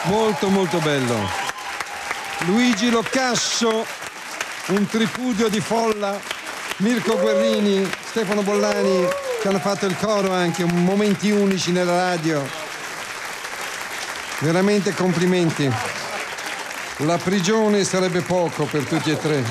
Molto molto bello. Luigi Locascio, un tripudio di folla, Mirko Guerrini, Stefano Bollani, che hanno fatto il coro anche, momenti unici nella radio. Veramente complimenti. La prigione sarebbe poco per tutti e tre.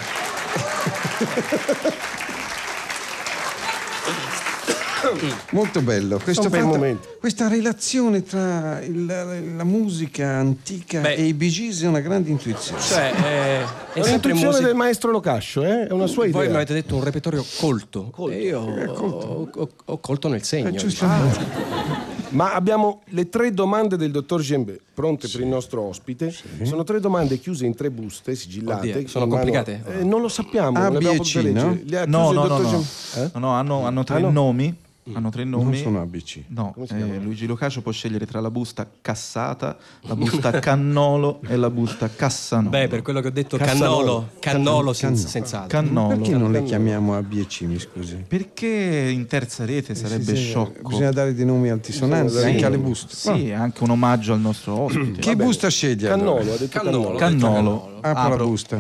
Molto bello questa relazione tra la musica antica e i Bee Gees è una grande intuizione. Cioè, è un'intuizione del maestro Locascio, è una sua idea. Voi mi avete detto un repertorio colto. E io ho colto nel segno. Ma abbiamo le 3 domande del dottor Gembé pronte per il nostro ospite. Sono 3 domande chiuse in 3 buste sigillate. Oddio, sono complicate? Non lo sappiamo. A, non B e C, no? No, hanno 3 nomi. Hanno 3 nomi. Non sono ABC. No, Luigi Locascio può scegliere tra la busta cassata, la busta cannolo e la busta cassanolo. Beh, per quello che ho detto, cannolo senz'altro. Cannolo. Perché non le chiamiamo A, B e C, mi scusi? Perché in terza rete sarebbe sciocco. Bisogna dare dei nomi altisonanti anche alle buste. Sì, anche un omaggio al nostro ospite. Che busta sceglie? Cannolo, ha detto Cannolo. Apro la busta.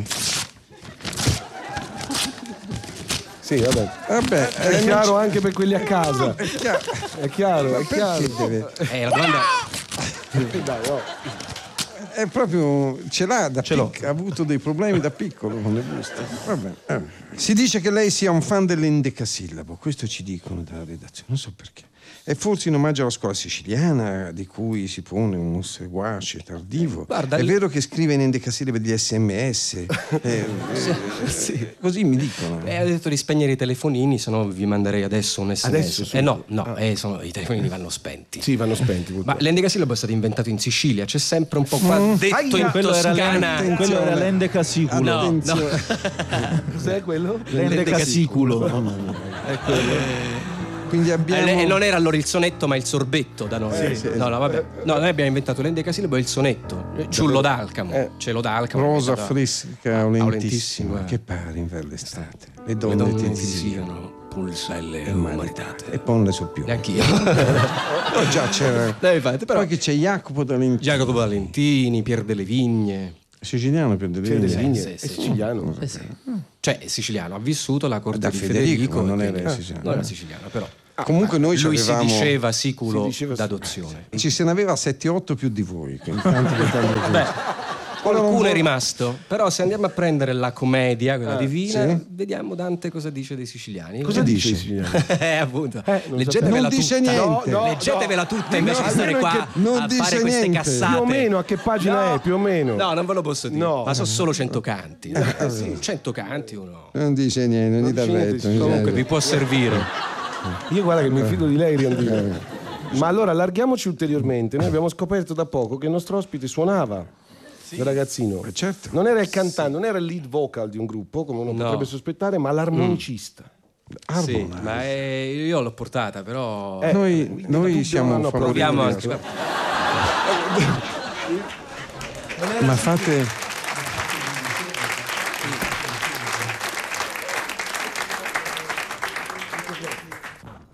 Sì, vabbè. È chiaro anche per quelli a casa. È chiaro. La domanda è proprio ce l'ha ha avuto dei problemi da piccolo con le buste. Vabbè. Si dice che lei sia un fan dell'endecasillabo, questo ci dicono dalla redazione, non so perché. È forse in omaggio alla scuola siciliana, di cui si pone un seguace tardivo. Guarda, è vero che scrive in endecasillabi degli SMS. Sì. Così mi dicono. Ha detto di spegnere i telefonini, se no vi manderei adesso un SMS. Adesso? No, i telefonini vanno spenti. Sì, vanno spenti. Ma l'endecasillabo è stato inventato in Sicilia, c'è sempre un po' qua detto in Toscana. Quello era l'endecasiculo. No. Cos'è quello? L'endecasiculo. È quello. Quindi abbiamo... non era allora il sonetto, ma il sorbetto da noi. Vabbè. No, noi abbiamo inventato l'endecasillabo e il sonetto. Ciullo d'Alcamo. Cielo d'Alcamo. Rosa fresca, aulentissima, che pare in ver l'estate. Le donne ti siano pulselle umanitate. E poi non le so più. Neanch'io. Già c'era. Però poi che c'è Jacopo Valentini, Pier delle Vigne. Siciliano Pier delle Vigne. È siciliano. Cioè è siciliano, ha vissuto la corte da di Federico, non era siciliano. Non era siciliano, però. Comunque noi lui avevamo... si diceva siculo d'adozione. Ci se ne aveva 7-8 più di voi. Qualcuno è rimasto, però se andiamo a prendere la commedia, quella divina, vediamo Dante cosa dice dei siciliani. Cosa dice dei siciliani? Appunto. Leggetevela non dice tutta. niente. Leggetevela tutta invece di stare qua a fare queste cassate. Più o meno, a che pagina è? Più o meno. No, non ve lo posso dire. No. Ma sono solo 100 canti. 100 canti uno. Non dice niente, non gli dà retto. Comunque vi può servire. Io guarda che mi fido di lei, Riandino. Ma allora allarghiamoci ulteriormente. Noi abbiamo scoperto da poco che il nostro ospite suonava. Da ragazzino, certo. Non era il cantante, non era il lead vocal di un gruppo, come uno potrebbe sospettare, ma l'armonicista. Sì, ma io l'ho portata, però noi siamo proviamo anche. Ma fate